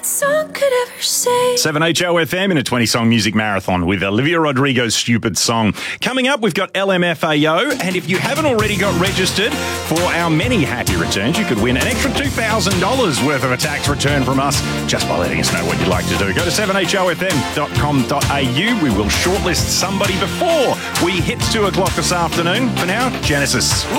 Song could ever say. 7HOFM in a 20-song music marathon with Olivia Rodrigo's Stupid Song. Coming up, we've got LMFAO, and if you haven't already got registered for our many happy returns, you could win an extra $2,000 worth of a tax return from us just by letting us know what you'd like to do. Go to 7hofm.com.au. We will shortlist somebody before we hit 2 o'clock this afternoon. For now, Genesis.